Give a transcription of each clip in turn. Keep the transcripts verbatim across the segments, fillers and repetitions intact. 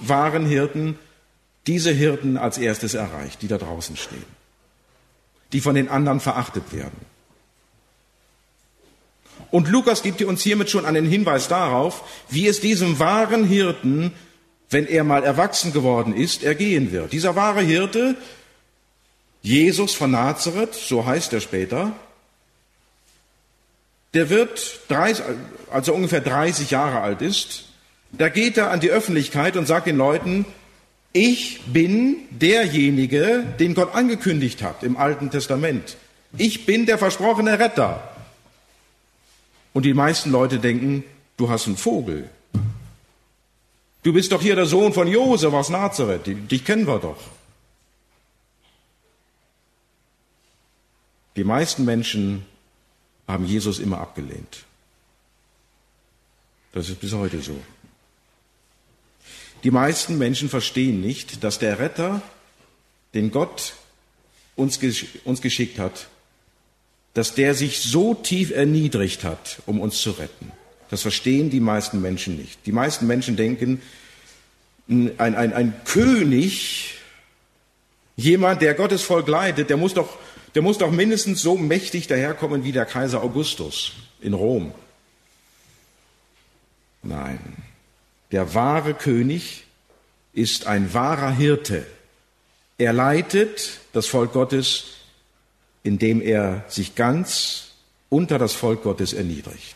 wahren Hirten diese Hirten als erstes erreicht, die da draußen stehen, die von den anderen verachtet werden. Und Lukas gibt uns hiermit schon einen Hinweis darauf, wie es diesem wahren Hirten, wenn er mal erwachsen geworden ist, ergehen wird. Dieser wahre Hirte, Jesus von Nazareth, so heißt er später, der wird, dreißig, als er ungefähr dreißig Jahre alt ist, da geht er an die Öffentlichkeit und sagt den Leuten, ich bin derjenige, den Gott angekündigt hat im Alten Testament. Ich bin der versprochene Retter. Und die meisten Leute denken, du hast einen Vogel. Du bist doch hier der Sohn von Josef aus Nazareth, dich kennen wir doch. Die meisten Menschen haben Jesus immer abgelehnt. Das ist bis heute so. Die meisten Menschen verstehen nicht, dass der Retter, den Gott uns, uns geschickt hat, dass der sich so tief erniedrigt hat, um uns zu retten. Das verstehen die meisten Menschen nicht. Die meisten Menschen denken, ein, ein, ein König, jemand, der Gottes Volk leitet, der muss doch, der muss doch mindestens so mächtig daherkommen wie der Kaiser Augustus in Rom. Nein, der wahre König ist ein wahrer Hirte. Er leitet das Volk Gottes, indem er sich ganz unter das Volk Gottes erniedrigt.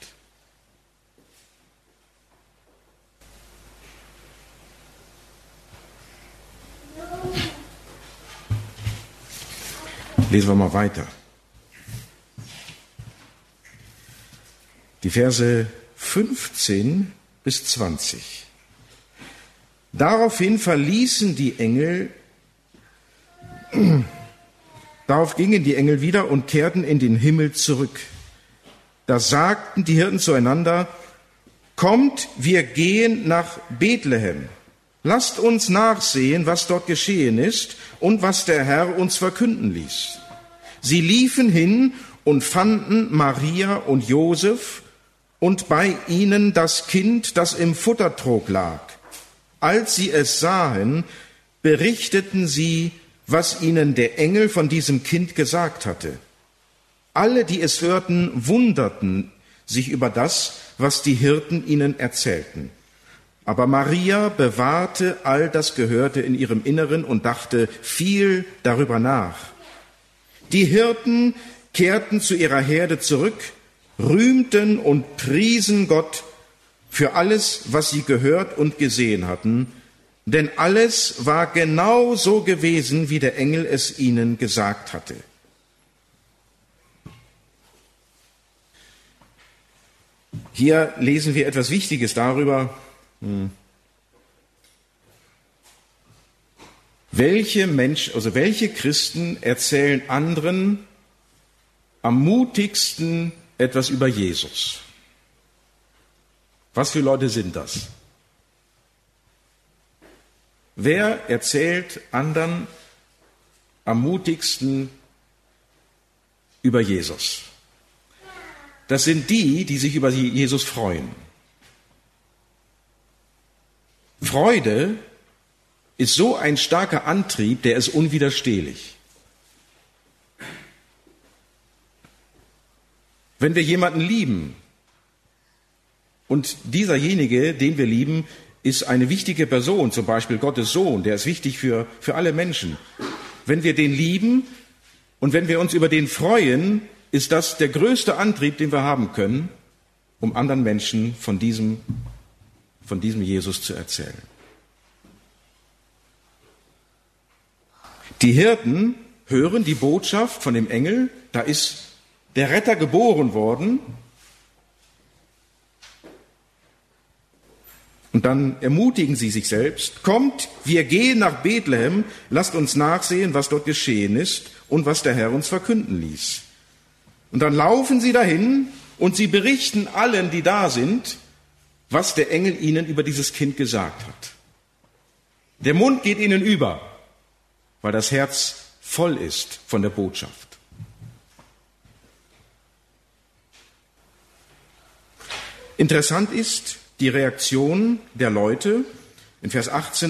Lesen wir mal weiter. Die Verse fünfzehn bis zwanzig. Daraufhin verließen die Engel, darauf gingen die Engel wieder und kehrten in den Himmel zurück. Da sagten die Hirten zueinander, kommt, wir gehen nach Bethlehem. Lasst uns nachsehen, was dort geschehen ist und was der Herr uns verkünden ließ. Sie liefen hin und fanden Maria und Josef und bei ihnen das Kind, das im Futtertrog lag. Als sie es sahen, berichteten sie, was ihnen der Engel von diesem Kind gesagt hatte. Alle, die es hörten, wunderten sich über das, was die Hirten ihnen erzählten. Aber Maria bewahrte all das Gehörte in ihrem Inneren und dachte viel darüber nach. Die Hirten kehrten zu ihrer Herde zurück, rühmten und priesen Gott für alles, was sie gehört und gesehen hatten, denn alles war genau so gewesen, wie der Engel es ihnen gesagt hatte. Hier lesen wir etwas Wichtiges darüber, hm. welche Menschen, also welche Christen erzählen anderen am mutigsten etwas über Jesus. Was für Leute sind das? Wer erzählt anderen am mutigsten über Jesus? Das sind die, die sich über Jesus freuen. Freude ist so ein starker Antrieb, der ist unwiderstehlich. Wenn wir jemanden lieben und dieserjenige, den wir lieben, ist eine wichtige Person, zum Beispiel Gottes Sohn, der ist wichtig für, für alle Menschen. Wenn wir den lieben und wenn wir uns über den freuen, ist das der größte Antrieb, den wir haben können, um anderen Menschen von diesem, von diesem Jesus zu erzählen. Die Hirten hören die Botschaft von dem Engel, da ist der Retter geboren worden. Und dann ermutigen sie sich selbst, kommt, wir gehen nach Bethlehem, lasst uns nachsehen, was dort geschehen ist und was der Herr uns verkünden ließ. Und dann laufen sie dahin und sie berichten allen, die da sind, was der Engel ihnen über dieses Kind gesagt hat. Der Mund geht ihnen über, weil das Herz voll ist von der Botschaft. Interessant ist die Reaktion der Leute. In Vers achtzehn